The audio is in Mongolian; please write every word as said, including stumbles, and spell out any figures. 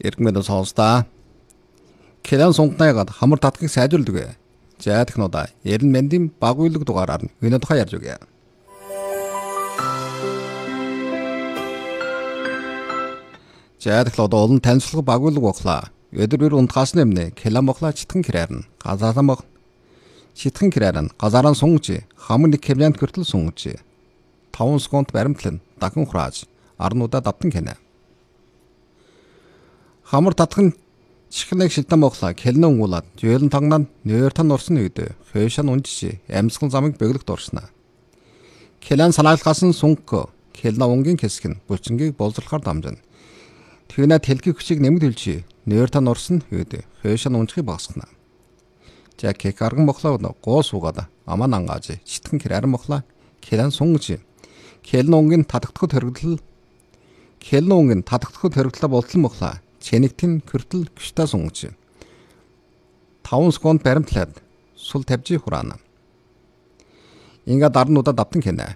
Иргэнэ сонсдаа. Келэн сунгнайгаад хамар татхыг сайжруулдаг. За технодаа ярин мэндийн багуйлаг дугаараар нь өнөө тухай ярьж өгье. За технодаа олон танилцуулга багуйлаг боглаа. Өдөр бүр унтгаас нэмнэ келэн боглаа читгэн кирээр нь газаалан бог читгэн кирээр нь газараа сунгаж хамар нэг кевлянт гөртөл сунгаж таван секунд баримтлан дахин хурааж арнуудаа давтан хийнэ. Хамар татхын чихнэг шилтэн боглаа келнэ унгуулад жөөлөн тагнаад нөөр тан урсны үед хөөшөн унжиж амьсгал замыг бэглэх дурсна. Келэн санаалгаас нь сунг келнэ унгийн хэсэг нь булчингийг боловсруулахар дамжина. Тэгнэ тэлхий хүчийг нэмэгдүүлж нөөр тан урсны үед хөөшөн унжихыг багасгана. За кек арган боглоо гоо суугаад аман ангааж читгэн кирээр боглоо келэн сунгаж келнэ унгийн татагдхад хөргөл келнэ унгийн татагдхад хөргөлөө болтол боглоо Чэнэгтэн körтөл гүштэй сунгаж таван секунд баримтлаад сул тавьжи хураана. Ингээ дарнуудаа давтан хийнэ.